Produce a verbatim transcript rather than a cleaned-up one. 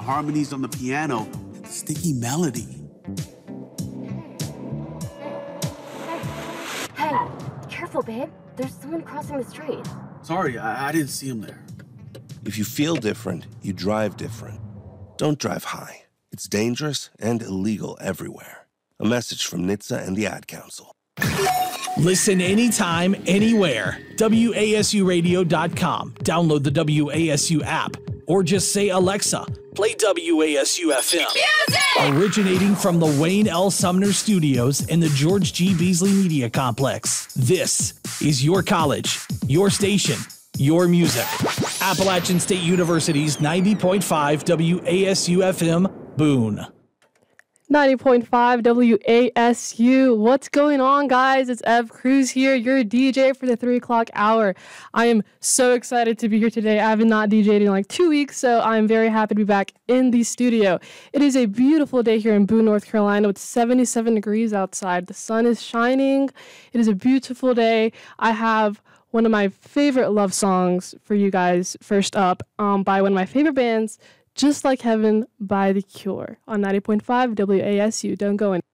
harmonies on the piano, and the sticky melody. Hey, careful, babe. There's someone crossing the street. Sorry, I, I didn't see him there. If you feel different, you drive different. Don't drive high. It's dangerous and illegal everywhere. A message from N H T S A and the Ad Council. Listen anytime, anywhere. W A S U radio dot com. Download the W A S U app. Or just say, Alexa, play W A S U F M. Music! Originating from the Wayne L. Sumner Studios in the George G. Beasley Media Complex. This is your college, your station, your music. Appalachian State University's ninety point five W A S U F M, Boone. ninety point five W A S U. What's going on, guys? It's Ev Cruz here, your D J for the three o'clock hour. I am so excited to be here today. I have not DJed in like two weeks, so I'm very happy to be back in the studio. It is a beautiful day here in Boone, North Carolina with seventy-seven degrees outside. The sun is shining. It is a beautiful day. I have one of my favorite love songs for you guys first up um, by one of my favorite bands, Just Like Heaven by The Cure on ninety point five W A S U. Don't go in.